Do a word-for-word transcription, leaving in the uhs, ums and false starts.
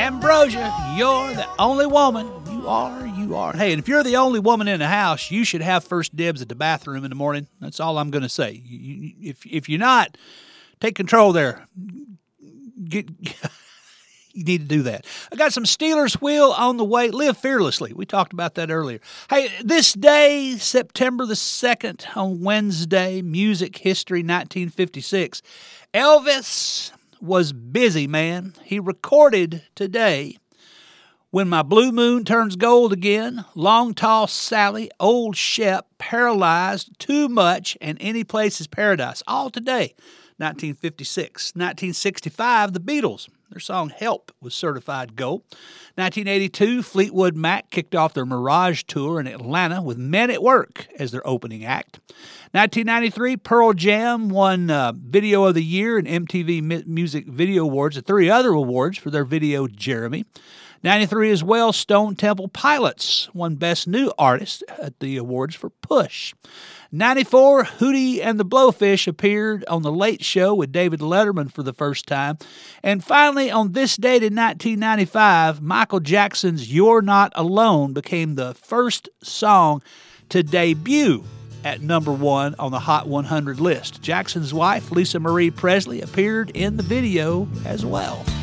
Ambrosia, you're the only woman. You are, you are. Hey, and if you're the only woman in the house, you should have first dibs at the bathroom in the morning. That's all I'm going to say. You, you, if if you're not, take control there. Get, you need to do that. I got some Steelers wheel on the way. Live fearlessly. We talked about that earlier. Hey, this day, September the second, on Wednesday, music history nineteen fifty-six. Elvis was busy, man. He recorded today When My Blue Moon Turns Gold Again, Long Tall Sally, Old Shep, Paralyzed, Too Much, and Any Place is Paradise. All today, nineteen fifty-six. nineteen sixty-five, the Beatles. Their song Help was certified gold. nineteen eighty-two, Fleetwood Mac kicked off their Mirage Tour in Atlanta with Men at Work as their opening act. nineteen ninety-three, Pearl Jam won uh, Video of the Year and M T V Music Video Awards and three other awards for their video Jeremy. ninety-three as well, Stone Temple Pilots won Best New Artist at the awards for Push. ninety-four, Hootie and the Blowfish appeared on The Late Show with David Letterman for the first time. And finally, on this date in nineteen ninety-five, Michael Jackson's You're Not Alone became the first song to debut at number one on the Hot one hundred list. Jackson's wife, Lisa Marie Presley, appeared in the video as well.